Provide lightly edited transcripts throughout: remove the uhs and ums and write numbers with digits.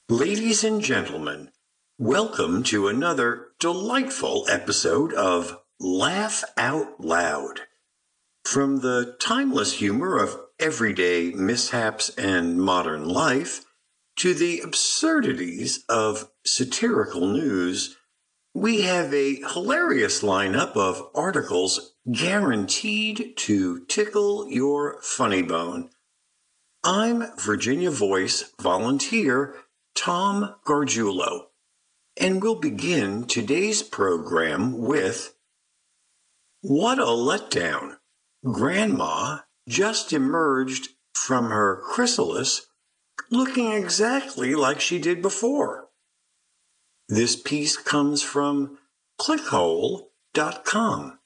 Ladies and gentlemen, welcome to another delightful episode of Laugh Out Loud. From the timeless humor of everyday mishaps and modern life to the absurdities of satirical news, we have a hilarious lineup of articles guaranteed to tickle your funny bone. I'm Virginia Voice volunteer Tom Gargiulo, and we'll begin today's program with What a Letdown! Grandma just emerged from her chrysalis looking exactly like she did before. This piece comes from clickhole.com.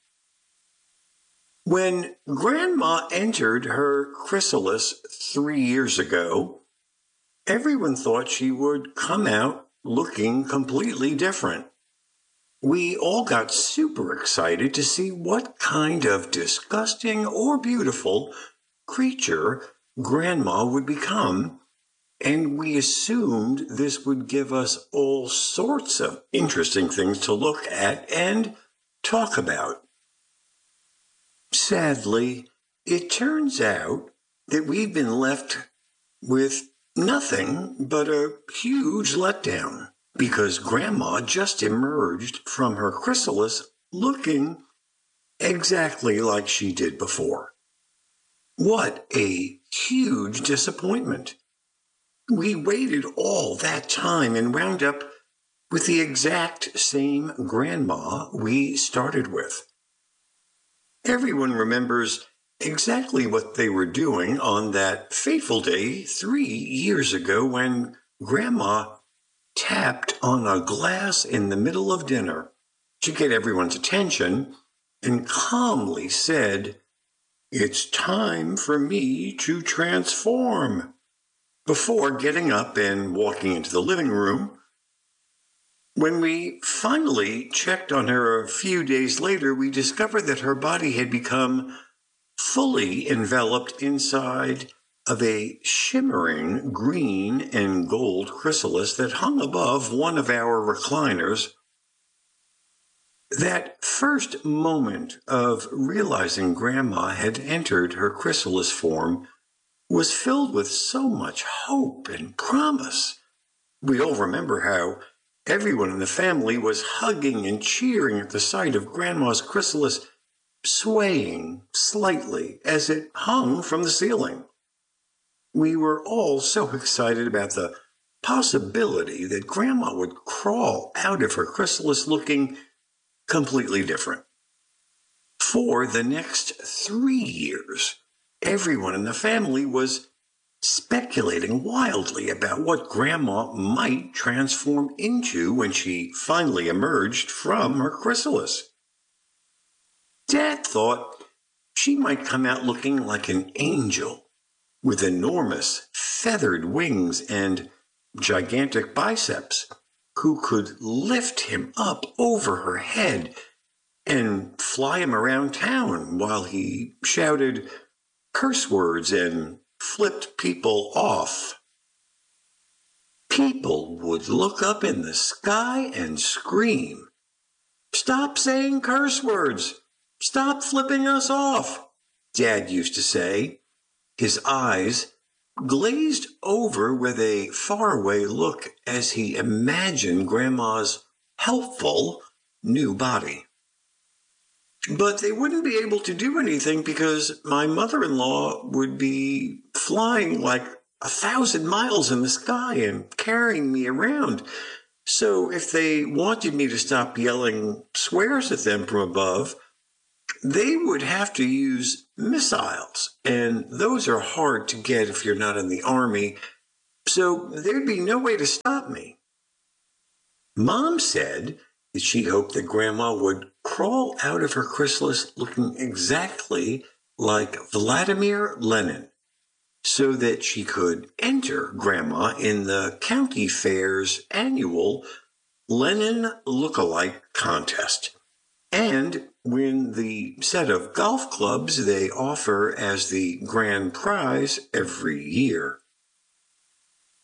When Grandma entered her chrysalis 3 years ago, everyone thought she would come out looking completely different. We all got super excited to see what kind of disgusting or beautiful creature Grandma would become, and we assumed this would give us all sorts of interesting things to look at and talk about. Sadly, it turns out that we've been left with nothing but a huge letdown, because Grandma just emerged from her chrysalis looking exactly like she did before. What a huge disappointment. We waited all that time and wound up with the exact same Grandma we started with. Everyone remembers exactly what they were doing on that fateful day 3 years ago when Grandma tapped on a glass in the middle of dinner to get everyone's attention and calmly said, "It's time for me to transform," before getting up and walking into the living room. When we finally checked on her a few days later, we discovered that her body had become fully enveloped inside of a shimmering green and gold chrysalis that hung above one of our recliners. That first moment of realizing Grandma had entered her chrysalis form was filled with so much hope and promise. We all remember how everyone in the family was hugging and cheering at the sight of Grandma's chrysalis swaying slightly as it hung from the ceiling. We were all so excited about the possibility that Grandma would crawl out of her chrysalis looking completely different. For the next 3 years, everyone in the family was speculating wildly about what Grandma might transform into when she finally emerged from her chrysalis. Dad thought she might come out looking like an angel with enormous feathered wings and gigantic biceps, who could lift him up over her head and fly him around town while he shouted curse words and flipped people off. People would look up in the sky and scream, "Stop saying curse words! Stop flipping us off," Dad used to say, his eyes glazed over with a faraway look as he imagined Grandma's helpful new body. But they wouldn't be able to do anything because my mother-in-law would be flying like 1,000 miles in the sky and carrying me around. So if they wanted me to stop yelling swears at them from above, they would have to use missiles, and those are hard to get if you're not in the Army, so there'd be no way to stop me. Mom said that she hoped that Grandma would crawl out of her chrysalis looking exactly like Vladimir Lenin, so that she could enter Grandma in the county fair's annual Lenin Lookalike contest, and win the set of golf clubs they offer as the grand prize every year.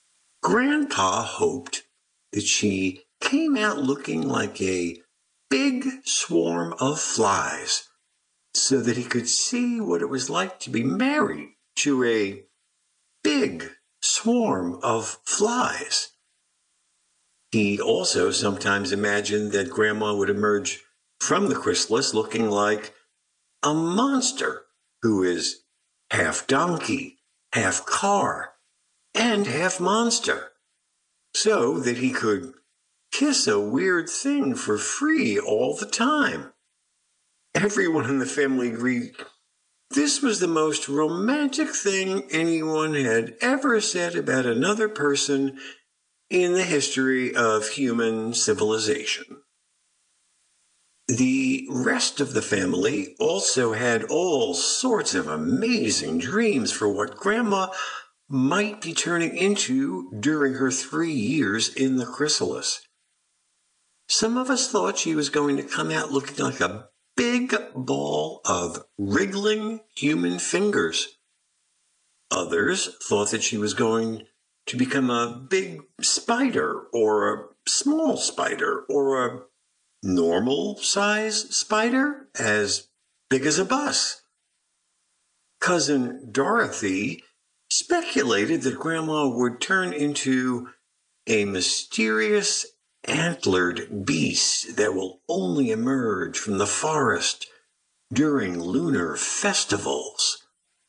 Grandpa hoped that she came out looking like a big swarm of flies so that he could see what it was like to be married to a big swarm of flies. He also sometimes imagined that Grandma would emerge from the chrysalis looking like a monster who is half donkey, half car, and half monster, so that he could kiss a weird thing for free all the time. Everyone in the family agreed this was the most romantic thing anyone had ever said about another person in the history of human civilization. The rest of the family also had all sorts of amazing dreams for what Grandma might be turning into during her 3 years in the chrysalis. Some of us thought she was going to come out looking like a big ball of wriggling human fingers. Others thought that she was going to become a big spider or a small spider or a normal size spider as big as a bus. Cousin Dorothy speculated that Grandma would turn into a mysterious antlered beast that will only emerge from the forest during lunar festivals.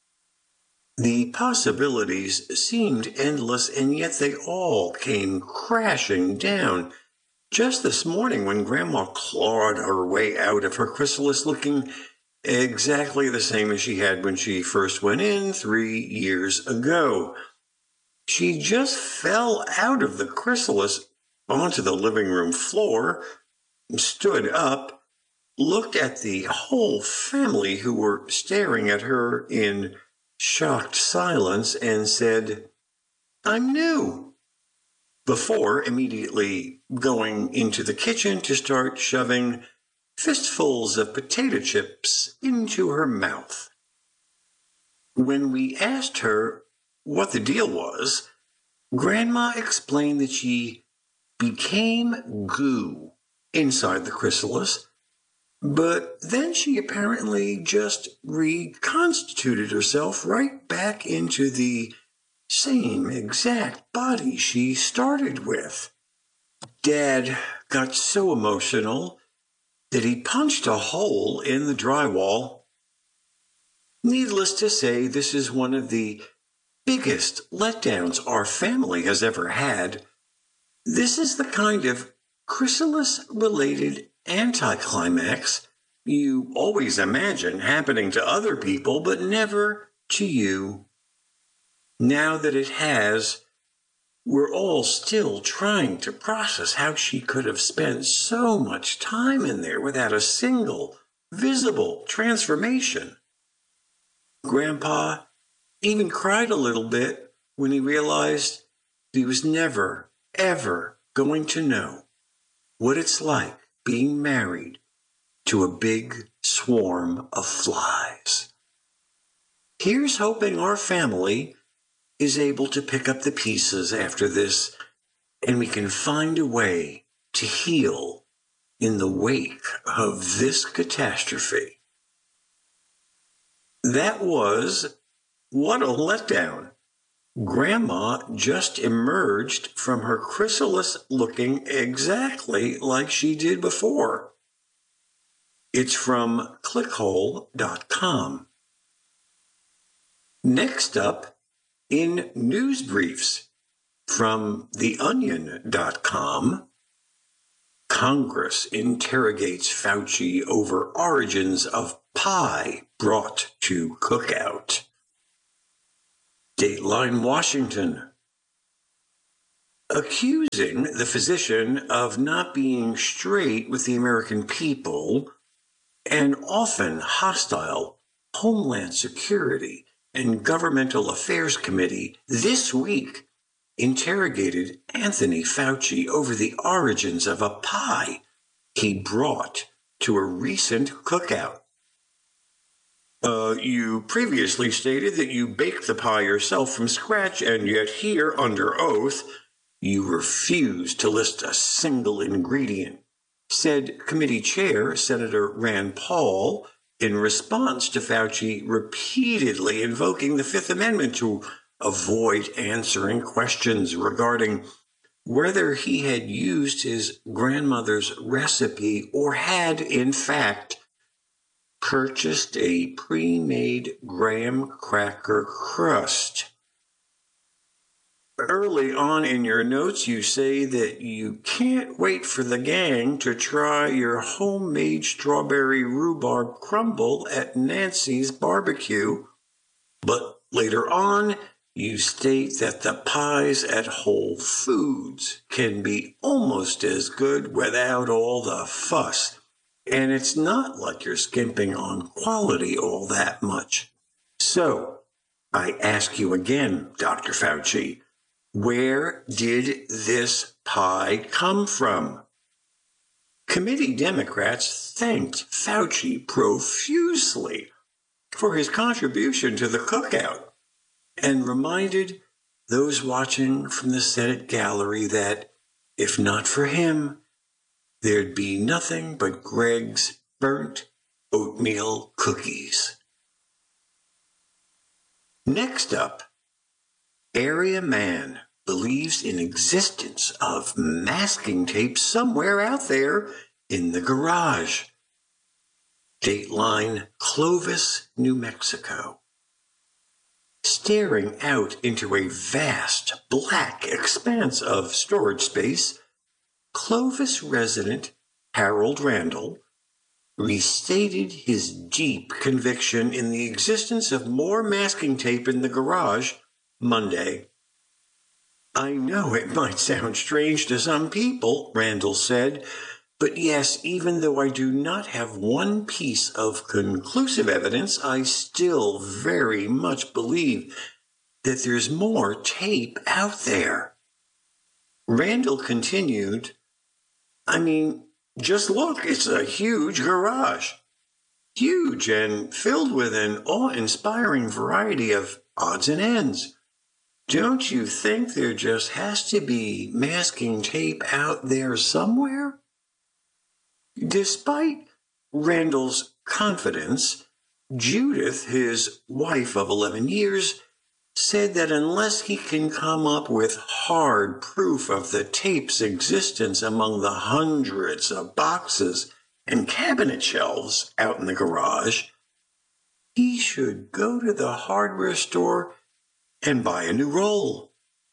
The possibilities seemed endless, and yet they all came crashing down just this morning when Grandma clawed her way out of her chrysalis looking exactly the same as she had when she first went in 3 years ago. She just fell out of the chrysalis onto the living room floor, stood up, looked at the whole family who were staring at her in shocked silence, and said, "I'm new," before immediately going into the kitchen to start shoving fistfuls of potato chips into her mouth. When we asked her what the deal was, Grandma explained that she became goo inside the chrysalis, but then she apparently just reconstituted herself right back into the same exact body she started with. Dad got so emotional that he punched a hole in the drywall. Needless to say, this is one of the biggest letdowns our family has ever had. This is the kind of chrysalis-related anticlimax you always imagine happening to other people, but never to you. Now that it has, we're all still trying to process how she could have spent so much time in there without a single visible transformation. Grandpa even cried a little bit when he realized he was never, ever going to know what it's like being married to a big swarm of flies. Here's hoping our family is able to pick up the pieces after this, and we can find a way to heal in the wake of this catastrophe. That was What a Letdown. Grandma just emerged from her chrysalis looking exactly like she did before. It's from clickhole.com. Next up, in news briefs from theonion.com, Congress interrogates Fauci over origins of pie brought to cookout. Dateline Washington, accusing the physician of not being straight with the American people, an often hostile Homeland Security and Governmental Affairs Committee this week interrogated Anthony Fauci over the origins of a pie he brought to a recent cookout. You previously stated that you baked the pie yourself from scratch, and yet here, under oath, You refuse to list a single ingredient, said committee chair Senator Rand Paul in response to Fauci repeatedly invoking the Fifth Amendment to avoid answering questions regarding whether he had used his grandmother's recipe or had, in fact, purchased a pre-made graham cracker crust. Early on in your notes, you say that you can't wait for the gang to try your homemade strawberry rhubarb crumble at Nancy's barbecue. But later on, you state that the pies at Whole Foods can be almost as good without all the fuss. And it's not like you're skimping on quality all that much. So, I ask you again, Dr. Fauci, where did this pie come from? Committee Democrats thanked Fauci profusely for his contribution to the cookout and reminded those watching from the Senate gallery that, if not for him, there'd be nothing but Greg's burnt oatmeal cookies. Next up, Area Man believes in existence of masking tape somewhere out there in the garage. Dateline Clovis, New Mexico. Staring out into a vast black expanse of storage space, Clovis resident Harold Randall restated his deep conviction in the existence of more masking tape in the garage Monday. I know it might sound strange to some people, Randall said, but yes, even though I do not have one piece of conclusive evidence, I still very much believe that there's more tape out there. Randall continued, just look, it's a huge garage. Huge and filled with an awe-inspiring variety of odds and ends. Don't you think there just has to be masking tape out there somewhere? Despite Randall's confidence, Judith, his wife of 11 years, said that unless he can come up with hard proof of the tape's existence among the hundreds of boxes and cabinet shelves out in the garage, he should go to the hardware store and buy a new roll.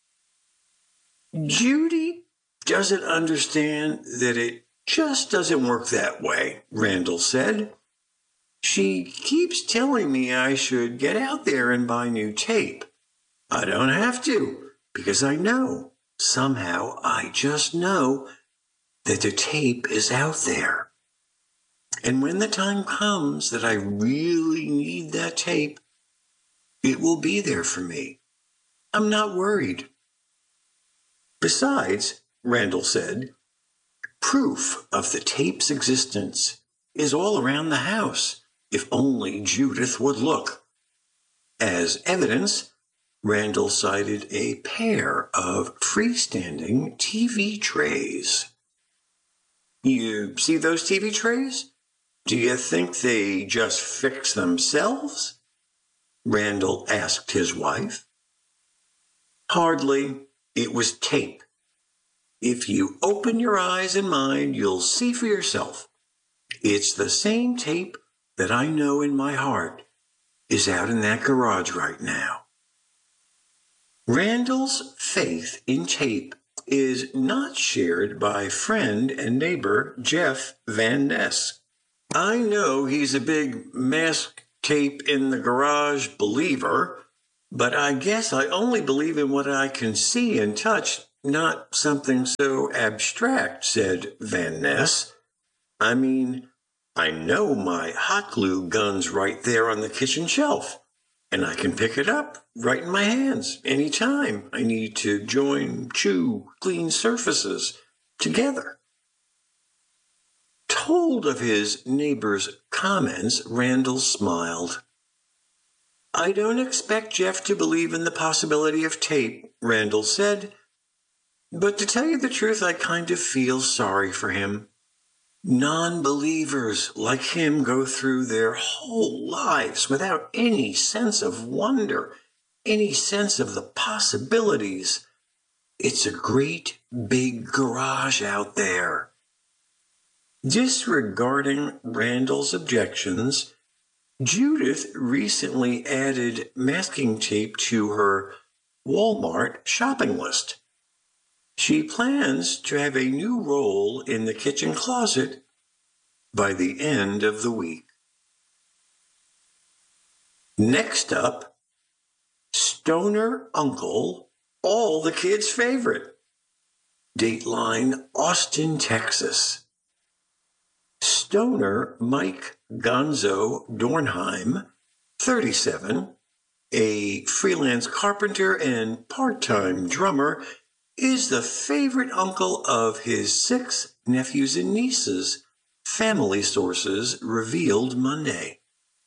Judy doesn't understand that it just doesn't work that way, Randall said. She keeps telling me I should get out there and buy new tape. I don't have to, because I know, somehow I just know, that the tape is out there. And when the time comes that I really need that tape, it will be there for me. I'm not worried. Besides, Randall said, proof of the tape's existence is all around the house, if only Judith would look. As evidence, Randall cited a pair of freestanding TV trays. You see those TV trays? Do you think they just fix themselves? Randall asked his wife. Hardly. It was tape. If you open your eyes and mind, you'll see for yourself. It's the same tape that I know in my heart is out in that garage right now. Randall's faith in tape is not shared by friend and neighbor Jeff Van Ness. I know he's a big mask tape in the garage believer, but I guess I only believe in what I can see and touch, not something so abstract, said Van Ness. I know my hot glue gun's right there on the kitchen shelf, and I can pick it up right in my hands anytime I need to join two clean surfaces together. Told of his neighbor's comments, Randall smiled. I don't expect Jeff to believe in the possibility of tape, Randall said. But to tell you the truth, I kind of feel sorry for him. Non-believers like him go through their whole lives without any sense of wonder, any sense of the possibilities. It's a great big garage out there. Disregarding Randall's objections, Judith recently added masking tape to her Walmart shopping list. She plans to have a new role in the kitchen closet by the end of the week. Next up, Stoner Uncle, all the kids' favorite. Dateline, Austin, Texas. Stoner Mike Gonzo Dornheim, 37, a freelance carpenter and part-time drummer, is the favorite uncle of his 6 nephews and nieces, family sources revealed Monday.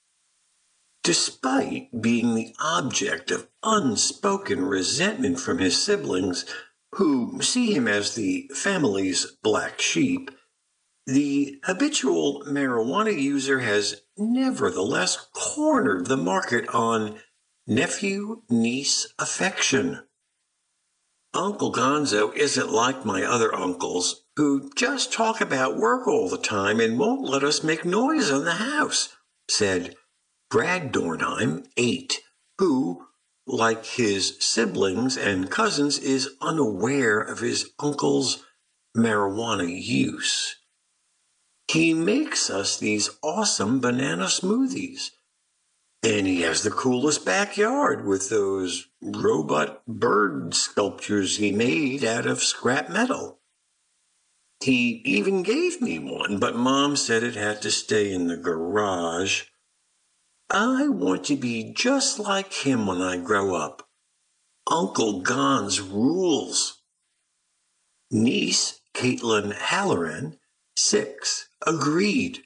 Despite being the object of unspoken resentment from his siblings, who see him as the family's black sheep, the habitual marijuana user has nevertheless cornered the market on nephew-niece affection. Uncle Gonzo isn't like my other uncles, who just talk about work all the time and won't let us make noise in the house, said Brad Dornheim, 8, who, like his siblings and cousins, is unaware of his uncle's marijuana use. He makes us these awesome banana smoothies. And he has the coolest backyard with those robot bird sculptures he made out of scrap metal. He even gave me one, but Mom said it had to stay in the garage. I want to be just like him when I grow up. Uncle Gonz rules. Niece Caitlin Halloran, 6, agreed.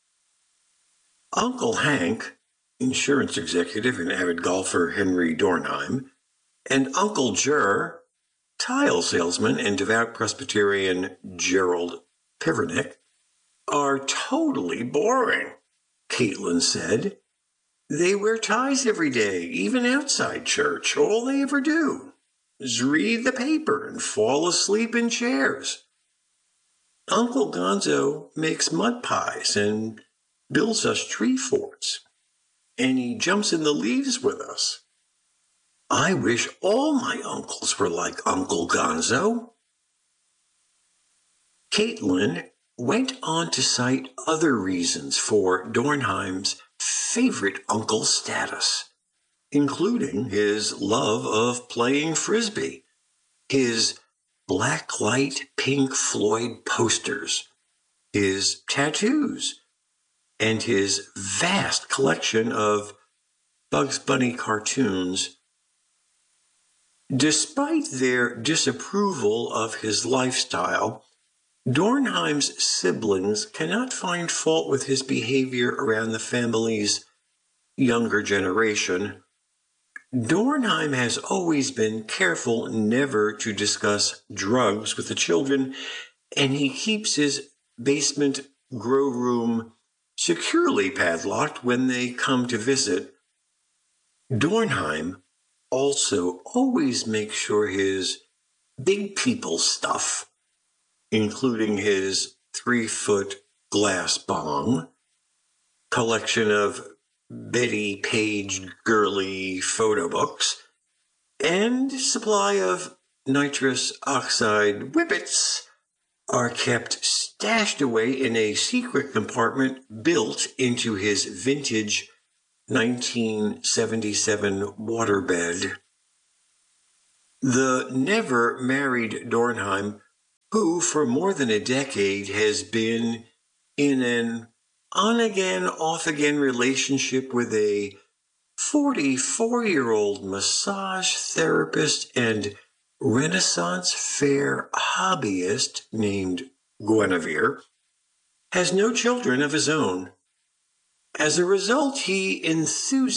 Uncle Hank, insurance executive and avid golfer Henry Dornheim, and Uncle Jer, tile salesman and devout Presbyterian Gerald Pivernick, are totally boring, Caitlin said. They wear ties every day, even outside church. All they ever do is read the paper and fall asleep in chairs. Uncle Gonzo makes mud pies and builds us tree forts, and he jumps in the leaves with us. I wish all my uncles were like Uncle Gonzo. Caitlin went on to cite other reasons for Dornheim's favorite uncle status, including his love of playing frisbee, his blacklight Pink Floyd posters, his tattoos, and his vast collection of Bugs Bunny cartoons. Despite their disapproval of his lifestyle, Dornheim's siblings cannot find fault with his behavior around the family's younger generation. Dornheim has always been careful never to discuss drugs with the children, and he keeps his basement grow room securely padlocked when they come to visit. Dornheim also always makes sure his big people stuff, including his 3-foot glass bong, collection of Betty Page girly photo books, and supply of nitrous oxide whippets are kept stashed away in a secret compartment built into his vintage 1977 waterbed. The never-married Dornheim, who for more than a decade has been in an on-again, off-again relationship with a 44-year-old massage therapist and Renaissance fair hobbyist named Guinevere, has no children of his own. As a result, he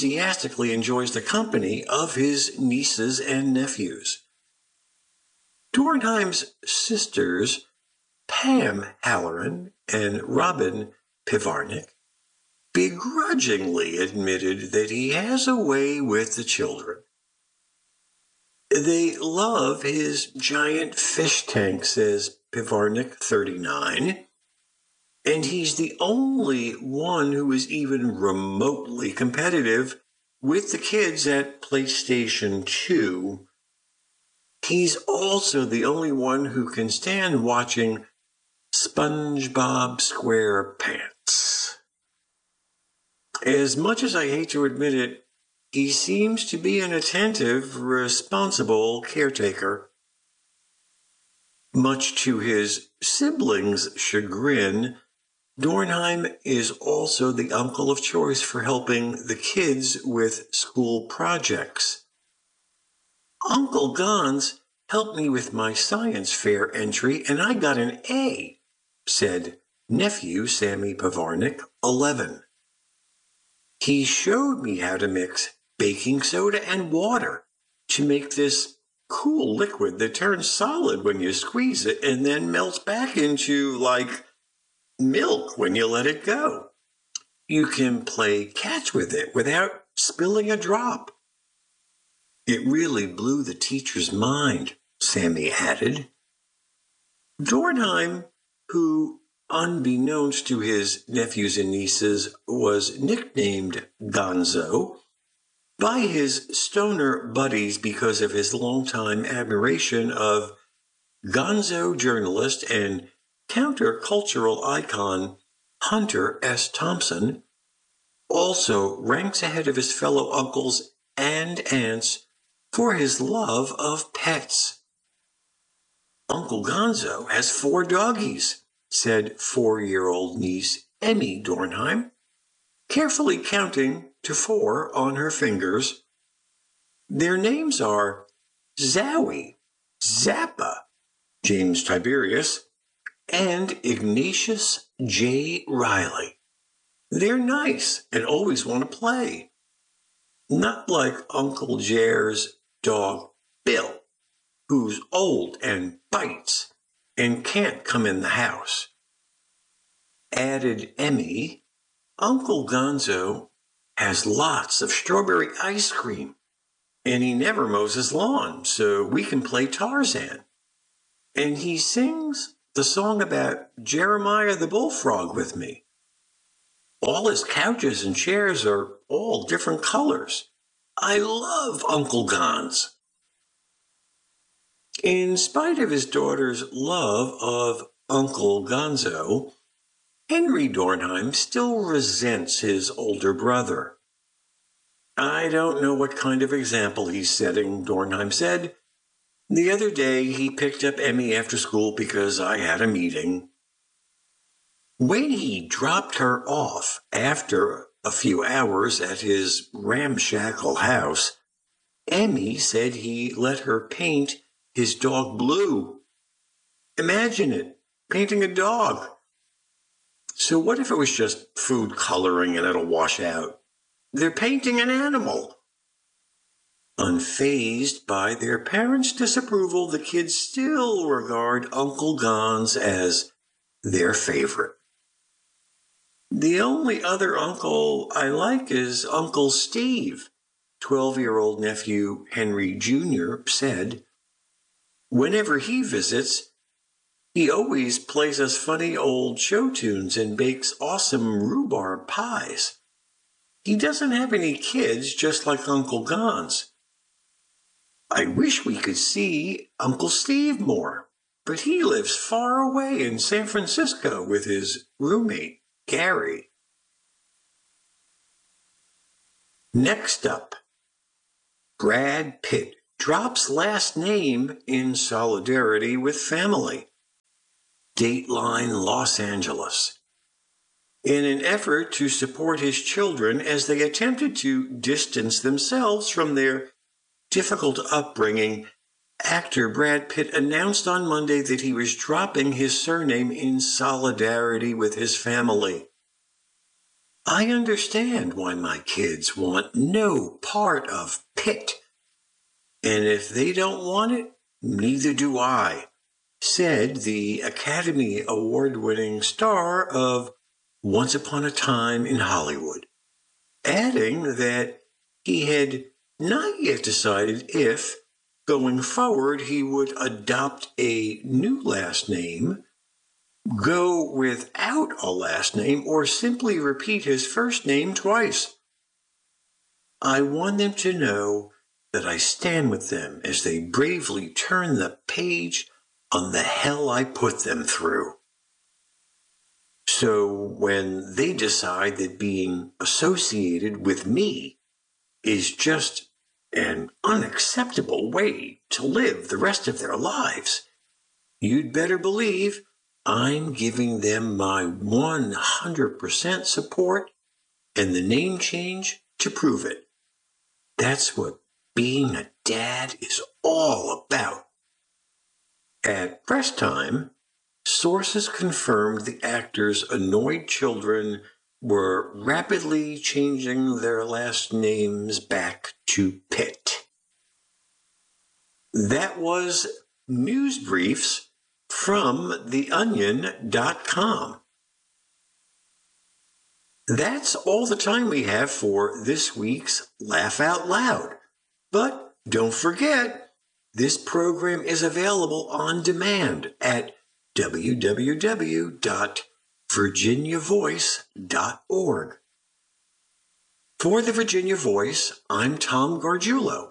enthusiastically enjoys the company of his nieces and nephews. Dornheim's sisters, Pam Halloran and Robin Pivarnik, begrudgingly admitted that he has a way with the children. They love his giant fish tank, says Pivarnik 39, and he's the only one who is even remotely competitive with the kids at PlayStation 2. He's also the only one who can stand watching SpongeBob SquarePants. As much as I hate to admit it, he seems to be an attentive, responsible caretaker. Much to his siblings' chagrin, Dornheim is also the uncle of choice for helping the kids with school projects. Uncle Gons helped me with my science fair entry and I got an A, said nephew Sammy Pivarnik, 11. He showed me how to mix baking soda and water to make this cool liquid that turns solid when you squeeze it and then melts back into, like, milk when you let it go. You can play catch with it without spilling a drop. It really blew the teacher's mind, Sammy added. Dornheim, who, unbeknownst to his nephews and nieces, was nicknamed Gonzo by his stoner buddies because of his longtime admiration of Gonzo journalist and countercultural icon Hunter S. Thompson, also ranks ahead of his fellow uncles and aunts for his love of pets. Uncle Gonzo has 4 doggies, said 4-year-old niece Emmy Dornheim, carefully counting to 4 on her fingers. Their names are Zowie, Zappa, James Tiberius, and Ignatius J. Riley. They're nice and always want to play. Not like Uncle Jer's dog, Bill, who's old and bites and can't come in the house. Added Emmy, Uncle Gonzo has lots of strawberry ice cream, and he never mows his lawn, so we can play Tarzan. And he sings the song about Jeremiah the bullfrog with me. All his couches and chairs are all different colors. I love Uncle Gons. In spite of his daughter's love of Uncle Gonzo, Henry Dornheim still resents his older brother. I don't know what kind of example he's setting, Dornheim said. The other day he picked up Emmy after school because I had a meeting. When he dropped her off after a few hours at his ramshackle house, Emmy said he let her paint his dog blue. Imagine it, painting a dog. So what if it was just food coloring and it'll wash out? They're painting an animal. Unfazed by their parents' disapproval, the kids still regard Uncle Gons as their favorite. The only other uncle I like is Uncle Steve, 12-year-old nephew Henry Jr. said. Whenever he visits, he always plays us funny old show tunes and bakes awesome rhubarb pies. He doesn't have any kids, just like Uncle Gons. I wish we could see Uncle Steve more, but he lives far away in San Francisco with his roommate, Gary. Next up, Brad Pitt drops last name in solidarity with family. Dateline Los Angeles. In an effort to support his children as they attempted to distance themselves from their difficult upbringing, actor Brad Pitt announced on Monday that he was dropping his surname in solidarity with his family. I understand why my kids want no part of Pitt. And if they don't want it, neither do I, said the Academy Award-winning star of Once Upon a Time in Hollywood, adding that he had not yet decided if, going forward, he would adopt a new last name, go without a last name, or simply repeat his first name twice. I want them to know that I stand with them as they bravely turn the page on the hell I put them through. So when they decide that being associated with me is just an unacceptable way to live the rest of their lives, you'd better believe I'm giving them my 100% support and the name change to prove it. That's what being a dad is all about. At press time, sources confirmed the actor's annoyed children were rapidly changing their last names back to Pitt. That was news briefs from theonion.com. That's all the time we have for this week's Laugh Out Loud. But don't forget, this program is available on demand at www.virginiavoice.org. For the Virginia Voice, I'm Tom Gargiulo.